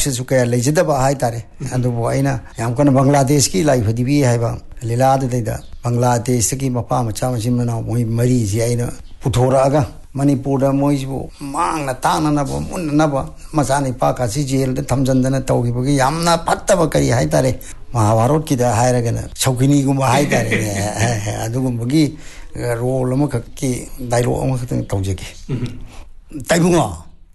से कया लेजदबा हाय तारे अदुबो आइना याम कन बांग्लादेश की लाइफ दिबी हायबा लीला देदा बांग्लादेश की मपा मचा मचिम ना मोई मरी जी आइना पुथोरागा मणिपुर मोइबो मांगना तांगनाबो मुन्नाबो मचानी पाका सी जेल थमजंदना तौगिबगी यामना फत्तबा करी हाय तारे महाभारत की दा हायरगना सौकिनी गुमा हाय तारे अदुगुमबगी रोल अमखकी डायलॉग अमखतंग तौजगे ताइबुंगो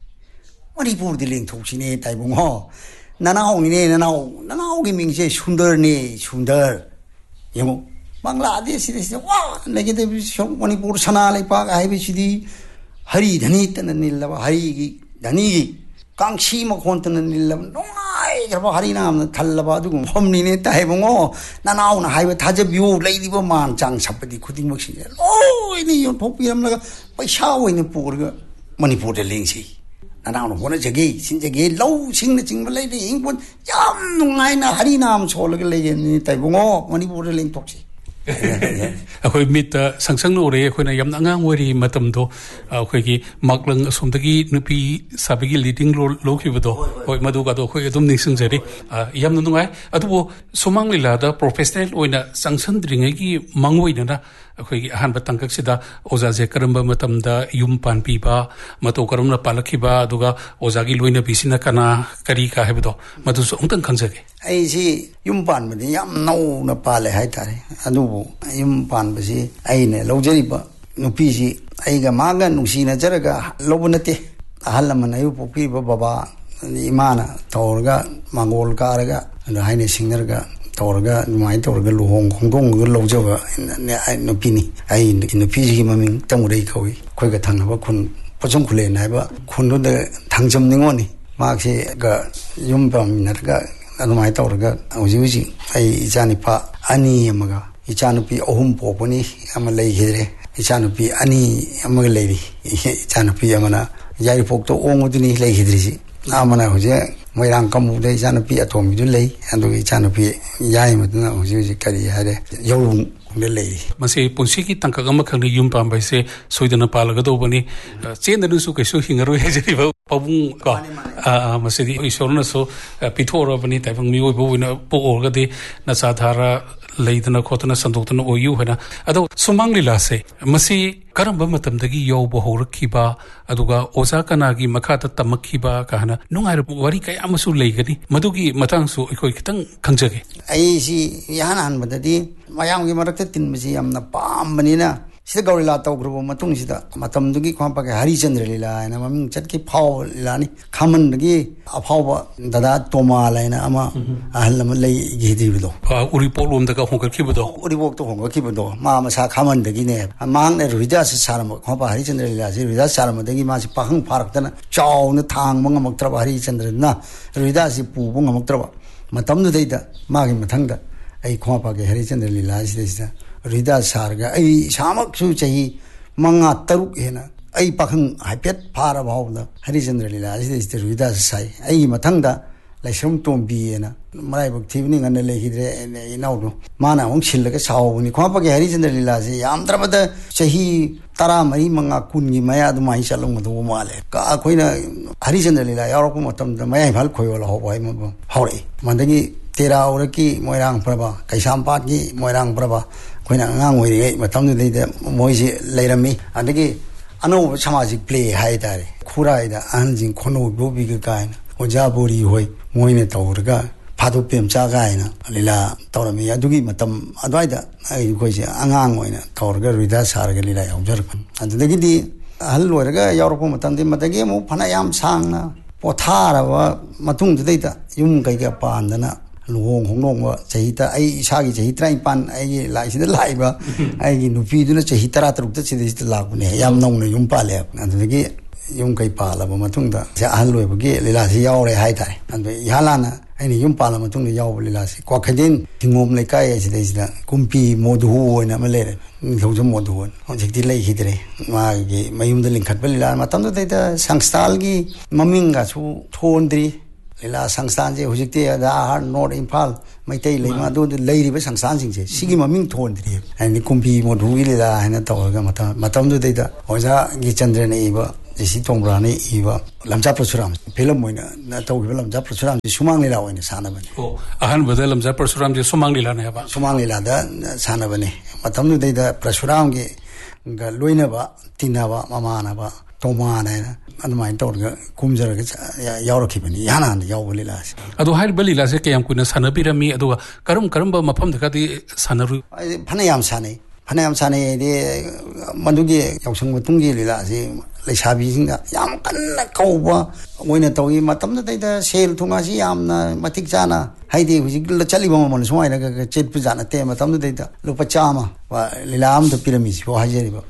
मणिपुर दिलिंग थोक्सिने ताइबुंगो ननाओंगिने ननाओगी मिंगसे सुंदरने सुंदर यमो बांग्लादेश से वा लेकिन मणिपुर सना लेपाक हाइबसिदी हरि धनी तन निल्लब हरि की धनी की कांक्षी मखोन तन निल्लब नोंगाई जब हरि नाम थल्लब अदुगुम हमनिने ताइबुंगो ननाओना हाइब थाजबियो लेदिबो मान चांग छपदी खुदिंग मक्सि लोइनि योन थोपिरमलगा पैसा ओइने पुरगा मणिपुर दे लिंगसि ननाओना होना जगे सिन जगे लौ सिंगना चिंगबा लेदे इंगपोन याम नुंगाइना हरि नाम सोलगा लेगेनि ताइबुंगो मणिपुर दे लिंग थोक्सि अखोई मित संसंग ओरे अखोइना याम अंगांग ओरी मतमदो अखोइगी मकलंग असोमदगी नुपी साबिगी लीडिंग रोल लोखिबदो होय मदुगादो अखोइ अदुम निसंजरी याम नुंगाय अदुबो सोमांग लीलादा प्रोफेशनल ओइना संसंद्रिंगेगी मंगोइना अखोइगी अहानब तंगकसिदा ओजाजे करंबा मतमदा युम पानपीबा मतो करमना पालखिबा अदुगा ओजागी लोइना बिसिना कना करी का हेबदो मदुसो उंतंग खंजगे ऐसी युम पानबदि याम नौना पाले हाय तारे अदुबो युम पानबसि आइने लौजरिबा नुपीसि आइगा मागा नुसिना जरगा लौबनते अहलमन अयु पोपीबा बाबा इमाना तौरगा मंगोल कारगा हाइने सिंगरगा तौरगा नुमाइ तौरगा लुहोंग खोंदोंग लौजबा नुपीनि आइ नुपीसि ममिंग तमुरै कवि खोइगा थांनबा खुन पचम खुले नायबा खुनदो थांजम निङोनि मागसे गा युम पामिनरगा अनुमाइ तौरगा हौजी आई इचानिपा अनि अमगा इचानुपी अहुम पोपनी अमा लेगिरे इचानुपी अनि अमगा लेरि इचानुपी अमना यारिपोक्तो ओंगुदुनी लेगिद्रिसि आमना हौजे मोइरांग कमुदे इचानुपी अथोमिदु लेइ अदु इचानुपी याइमदुना हौजी करी हारे यौरुं लेरि मसे पुंसी की तंकक अमा खंग युम पामबैसे सोइदना पालगदोबनी चेंदनुसु कैसु हिंगरो हेजरिबा पबुं का मसेदी इशोरनसो पिथोरबनी ताइबंग मिओइबो विना पोओरगदे नसाधारा लेदना खोतना संदोक्तना ओयु हना अदो सुमांग लीलासे मसी करंबा मतमदगी यौबो होरखिबा अदुगा ओजा कनागी मखाता तमखिबा कहना नुंगार वरी कय अमसु लेगनी मदुगी मतंगसु इखोइ खितंग खंजगे आइसी याना हनबददी मयांगी मरक्ते तिनबसी यामना पामबनिना सिदा गौरीला तौग्रबो मतुंगसिदा मतमदुगी ख्वापके हरिचंद्र लीला हैना ममिंग चटकी फाव लीलानी खामनदगी अफावबा दादा तोमा लाइना अमा अहलम लई गिदिबदो उरिपोलोमदगा होंगखिबदो उरिपोक्तो होंगखिबदो मा मसा खामनदगी ने मांगने रुहिदास सारम ख्वापा हरिचंद्र लीला से रुहिदास सारमदगी मासी पाखंग फारक्तना चावना थांग मंगमक्त्रबा हरिचंद्रना रुहिदास पुबो ngमक्त्रबा मतमदुदैदा मागी मथंगदा आई ख्वापाके हरिचंद्र लीला सिदा रुहिदास सारगा आई सामकसु चाही मंगा तरुक हेना आई पाखंग हाइपेट फारा भावदा हरिचंद्र लीला सिदा रुहिदास साई आई मथंगदा लाइसम तोंबीना मराइ भक्तिबनि गन लेखिद्रे इनाउदो माना होंग छिल्लगा सावबनि ख्वापके हरिचंद्र लीला से यामद्रबदा चाही तरा मरी मंगा कुनगी मया दुमाई चलंगदो माले का अखोइना हरिचंद्र लीला यारको मतमदा मया भाल खोयोला होबाय मब हौरे मंदगी तेरा और की मोइरांग प्रभा कैसामपाट की मोइरांग प्रभा कोइना अंगांग ओइरे मतमदुदैदा मोइसे लेरमी अदगी अनौब सामाजिक प्ले हाय तारे खुराइदा अहनजिंग खोनो बोबिगा गायना ओजा बोरी होय मोइने तौरगा फादो पेमचा गायना लीला तौरमी अदुगी मतम अदवाइदा आई कोइसे अंगांग ओइना तौरगा रुइदा सारगा लीला याउजरखन अदुदगिदी अहल लोरगा यावरपो मतमदि मदगी मु फना याम सांगना पोथारवा मतुंगदुदैदा युम कैगा पांदना लुहोंग होंगोंग चहिता आई इसागी चहि 35 आई लाइसिदा लाइबा आई नुपीदुना चहि 13 सिदिसिदा लागुने याम नौना युम पाले अदुदगी युम कै पालाबा मतुंगदा से अहल लोइबगी लीलासी यावरे हाइतारे अदु यालाना आइनि युम पाला मतुंगदा याव लीलासी क्वाखदिन थिंगोम लेकाय सिदिसिदा कुम्पी मोदु ओइना मलेरे निथौजम मोदु ओन हजिकति लेखिद्रे मागी मयुमदा लिंखतबा लीला मतमदा दैदा संस्थालगी ममिंगासु थोंद्री लीला संस्थान से हुजिकते आधार नॉर्थ इम्फाल मैतै लेमा दो लेरिबे संस्थान सिंसे सिगी ममिंग थोंद्री अनि कुम्पी मोदुगी लीला हैना तौरगा मतम दुदैदा ओजा गी चंद्रन इबा ꯖꯦꯁꯤ ꯇꯣꯡꯕ꯭ꯔꯥꯅ ꯏꯕ ꯂꯝꯖꯥ ꯄꯔꯁꯨꯔꯥꯝ ꯐꯤꯂꯝ ꯑꯣꯏꯅ ꯇꯧꯈꯤꯕ ꯂꯝꯖꯥ ꯄꯔꯁꯨꯔꯥꯝꯁꯤ ꯁꯨꯃꯥꯡ ꯂꯤꯂꯥ ꯑꯣꯏꯅ ꯁꯥꯟꯅꯕꯅꯤ. ꯑꯍꯥꯟꯕꯗ ꯂꯝꯖꯥ ꯄꯔꯁꯨꯔꯥꯝꯁꯦ ꯁꯨꯃꯥꯡ ꯂꯤꯂꯥꯅꯦ ꯍꯥꯏꯕ. ꯁꯨꯃꯥꯡ ꯂꯤꯂꯥꯗ ꯁꯥꯟꯅꯕꯅꯤ. ꯃꯇꯝꯗꯨꯗꯩꯗ ꯄꯔꯁꯨꯔꯥꯝꯒꯤ ꯂꯣꯏꯅꯕ ꯇꯤꯟꯅꯕ ꯃꯃꯥꯟꯅꯕ ꯇꯣꯃꯥꯟ ꯍꯥꯏꯅ ꯑꯗꯨꯃꯥꯏꯅ ꯇꯧꯔꯒ ꯀꯨꯝꯖꯔꯒ ꯌꯥꯎꯔꯛꯈꯤꯕꯅꯤ ꯏꯍꯥꯟ ꯍꯥꯟꯅ ꯌꯥꯎꯕ ꯂꯤꯂꯥꯁꯤ. ꯑꯗꯣ ꯍꯥꯏꯔꯤꯕ ꯂꯤꯂꯥꯁꯦ ꯀꯌꯥꯝ ꯀꯨꯏꯅ ꯁꯥꯟꯅꯕꯤꯔꯝꯃꯤ ꯑꯗꯨꯒ ꯀꯔꯝꯕ ꯃꯐꯝꯗꯒꯗꯤ ꯁꯥꯟꯅꯔꯨꯏ? ꯐꯅꯌꯥꯝ ꯁꯥꯟꯅꯩ ꯍꯥꯏꯗꯤ ꯃꯗꯨꯒꯤ ꯌꯥꯎꯁꯪ ꯃꯇꯨꯡꯒꯤ ꯂꯤꯂꯥꯁꯤ ꯂꯩꯁꯥꯕꯤꯁꯤꯡꯗ ꯌꯥꯝ ꯀꯟꯅ ꯀꯧꯕ ꯑꯣꯏꯅ ꯇꯧꯏ. ꯃꯇꯝꯗꯨꯗꯩꯗ ꯁꯦꯜ ꯊꯨꯝꯒꯁꯤ ꯌꯥꯝꯅ ꯃꯇꯤꯛ ꯆꯥꯅ ꯍꯥꯏꯗꯤ ꯍꯧꯖꯤꯛ ꯆꯠꯂꯤꯕ ꯃꯃꯜ ꯁꯨꯃꯥꯏꯅ ꯆꯦꯠꯄꯖꯥꯠ ꯅꯠꯇꯦ. ꯃꯇꯝꯗꯨꯗꯩꯗ ꯂꯨꯄꯥ 100 ꯂꯤꯂꯥ ꯑꯃꯗ ꯄꯤꯔꯝꯃꯤꯁꯤꯐꯥꯎ ꯍꯥꯏꯖꯔꯤꯕ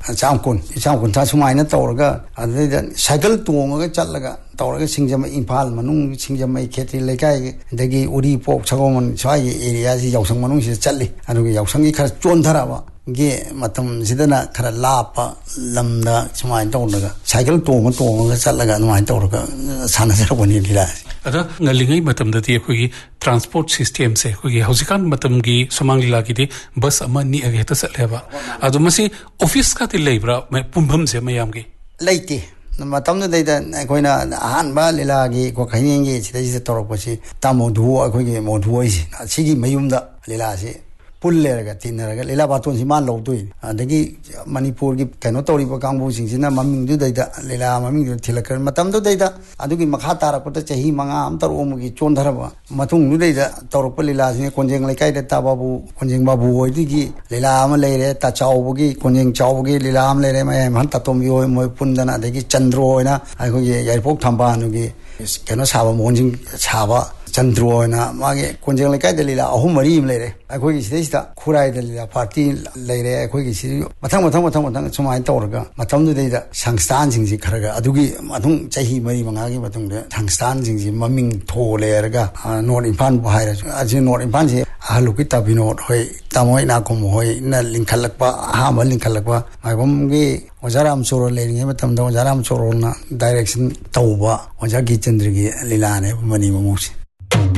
150 ꯁꯨꯃꯥꯏꯅ ꯇꯧꯔꯒ ꯑꯗꯨꯗꯩꯗ ꯁꯥꯏꯀꯜ ꯇꯣꯡꯉꯒ ꯆꯠꯂꯒ ꯇꯧꯔꯒ ꯁꯤꯡꯖꯃꯩ ꯏꯝꯐꯥꯜ ꯃꯅꯨꯡ ꯁꯤꯡꯖꯃꯩ ꯈꯦꯇ꯭ꯔꯤ ꯂꯩꯀꯥꯏ ꯑꯗꯒꯤ ꯎꯔꯤꯄꯣꯛ ꯁꯒꯣꯜꯕꯟ ꯁ꯭ꯋꯥꯏꯒꯤ ꯑꯦꯔꯤꯌꯥꯁꯤ ꯌꯥꯎꯁꯪ ꯃꯅꯨꯡꯁꯤꯗ ꯆꯠꯂꯤ. ꯑꯗꯨꯒ ꯌꯥꯎꯁꯪꯒꯤ ꯈꯔ ꯆꯣꯟꯊꯔꯕ ꯒꯤ ꯃꯇꯝꯁꯤꯗꯅ ꯈꯔ ꯂꯥꯞꯄ ꯂꯝꯗ ꯁꯨꯃꯥꯏꯅ ꯇꯧꯔꯒ ꯁꯥꯏꯀꯜ ꯇꯣꯡꯉꯒ ꯆꯠꯂꯒ ꯑꯗꯨꯃꯥꯏꯅ ꯇꯧꯔꯒ ꯁꯥꯟꯅꯖꯔꯛꯄꯅꯤ ꯂꯤꯂꯥꯁꯤ. ꯑꯗ ꯉꯜꯂꯤꯉꯩ ꯃꯇꯝꯗꯗꯤ ꯑꯩꯈꯣꯏꯒꯤ ꯇ꯭ꯔꯥꯟꯁꯄꯣꯔꯠ ꯁꯤꯁꯇꯦꯝꯁꯦ ꯑꯩꯈꯣꯏꯒꯤ ꯍꯧꯖꯤꯛꯀꯥꯟ ꯃꯇꯝꯒꯤ ꯁꯨꯃꯥꯡ ꯂꯤꯂꯥꯒꯤꯗꯤ ꯕꯁ ꯑꯃ ꯅꯤꯛꯑꯒ ꯍꯦꯛꯇ ꯆꯠꯂꯦꯕ. ꯑꯗꯣ ꯃꯁꯤ ꯑꯣꯐꯤꯁꯀꯗꯤ ꯂꯩꯕ꯭ꯔꯥ ꯄꯨꯟꯐꯝꯁꯦ ꯃꯌꯥꯝꯒꯤ? ꯂꯩꯇꯦ. ꯃꯇꯝꯗꯨꯗꯩꯗ ꯑꯩꯈꯣꯏꯅ ꯑꯍꯥꯟꯕ ꯂꯤꯂꯥꯒꯤ ꯀ꯭ꯋꯥꯀꯩꯊꯦꯜꯒꯤ ꯁꯤꯗꯩꯁꯤꯗ ꯇꯧꯔꯛꯄꯁꯤ ꯇꯥꯃꯣꯙꯨ ꯑꯩꯈꯣꯏꯒꯤ ꯃꯣꯙꯨ ꯍꯣꯏꯁꯤ ꯑꯁꯤꯒꯤ ꯃꯌꯨꯝꯗ ꯂꯤꯂꯥꯁꯤ ꯄꯨꯜꯂꯦꯔꯒ ꯇꯤꯟꯅꯔꯒ ꯂꯤꯂꯥ ꯕꯥꯇꯣꯟꯁꯤ ꯃꯥ ꯂꯧꯗꯣꯏꯅꯤ. ꯑꯗꯒꯤ ꯃꯅꯤꯄꯨꯔꯒꯤ ꯀꯩꯅꯣ ꯇꯧꯔꯤꯕ ꯀꯥꯡꯕꯨꯁꯤꯡꯁꯤꯅ ꯃꯃꯤꯡꯗꯨꯗꯩꯗ ꯂꯤꯂꯥ ꯃꯃꯤꯡꯗꯨꯗ ꯊꯤꯜꯂꯛꯈ꯭ꯔꯦ. ꯃꯇꯝꯗꯨꯗꯩꯗ ꯑꯗꯨꯒꯤ ꯃꯈꯥ ꯇꯥꯔꯛꯄꯗ ꯆꯍꯤ 5 ꯇꯔꯨꯛ ꯑꯃꯒꯤ ꯆꯣꯟꯊꯔꯕ ꯃꯇꯨꯡꯗꯨꯗꯩꯗ ꯇꯧꯔꯛꯄ ꯂꯤꯂꯥꯁꯤꯅ ꯀꯣꯟꯖꯦꯡ ꯂꯩꯀꯥꯏꯗ ꯀꯣꯟꯖꯦꯡ ꯕꯥꯕꯨ ꯍꯣꯏꯗꯒꯤ ꯂꯤꯂꯥ ꯑꯃ ꯂꯩꯔꯦ. ꯆꯥꯎꯕꯒꯤ ꯀꯣꯟꯖꯦꯡ ꯆꯥꯎꯕꯒꯤ ꯂꯤꯂꯥ ꯑꯃ ꯂꯩꯔꯦ. ꯃꯌꯥꯏ ꯇꯥꯇꯣꯝꯕꯤ ꯍꯣꯏ ꯃꯣꯏ ꯄꯨꯟꯗꯅ ꯑꯗꯒꯤ ꯆꯟꯗ꯭ꯔꯣ ꯍꯣꯏꯅ ꯑꯩꯈꯣꯏꯒꯤ ꯌꯥꯏꯔꯤꯄꯣꯛ ꯊꯝꯕꯥꯜꯒꯤ ꯀꯩꯅꯣ ꯁꯥꯕ ꯃꯣꯍꯟꯁꯤꯡ ꯁꯥꯕ ꯆꯟꯗ꯭ꯔꯣ ꯍꯣꯏꯅ ꯃꯥꯒꯤ ꯀꯣꯟꯖꯦꯡ ꯂꯩꯀꯥꯏꯗ ꯂꯤꯂꯥ 3-4 ꯑꯃ ꯂꯩꯔꯦ. ꯑꯩꯈꯣꯏꯒꯤ ꯁꯤꯗꯩꯁꯤꯗ ꯈꯨꯔꯥꯏꯗ ꯂꯤꯂꯥ ꯄꯥꯔꯇꯤ ꯂꯩꯔꯦ. ꯑꯩꯈꯣꯏꯒꯤ ꯁꯤ ꯃꯊꯪ ꯁꯨꯃꯥꯏꯅ ꯇꯧꯔꯒ ꯃꯇꯝꯗꯨꯗꯩꯗ ꯁꯪꯁꯊꯥꯟꯁꯤꯡꯁꯤ ꯈꯔ ꯑꯗꯨꯒꯤ ꯃꯇꯨꯡ ꯆꯍꯤ 4-5ꯒꯤ ꯃꯇꯨꯡꯗ ꯁꯪꯁꯊꯥꯟꯁꯤꯡꯁꯤ ꯃꯃꯤꯡ ꯊꯣꯜꯂꯦꯔꯒ ꯅꯣꯔꯠ ꯏꯝꯐꯥꯜꯕꯨ ꯍꯥꯏꯔꯁꯨ ꯑꯁꯤ ꯅꯣꯔꯠ ꯏꯝꯐꯥꯜꯁꯤ ꯑꯍꯜꯂꯨꯀꯤ ꯇꯥꯕꯤꯅꯣꯠ ꯍꯣꯏ ꯇꯥꯃꯣ ꯏꯅꯥꯀꯨꯝ ꯍꯣꯏꯅ ꯂꯤꯡꯈꯠꯂꯛꯄ ꯑꯍꯥꯟꯕ ꯂꯤꯡꯈꯠꯂꯛꯄ ꯃꯥꯏꯕꯝꯒꯤ ꯑꯣꯖꯥꯔꯥꯝ ꯆꯣꯔꯣꯜ ꯂꯩꯔꯤꯉꯩ ꯃꯇꯝꯗ ꯑꯣꯖꯥꯔꯥꯝ ꯆꯣꯔꯣꯜꯅ ꯗꯥꯏꯔꯦꯛꯁꯟ ꯇꯧꯕ ꯑꯣꯖꯥ ꯒꯤꯆꯟꯗ꯭ꯔꯒꯤ ꯂꯤꯂꯥꯅꯦꯕ ꯃꯅꯤ ꯃꯃꯧꯁꯤ.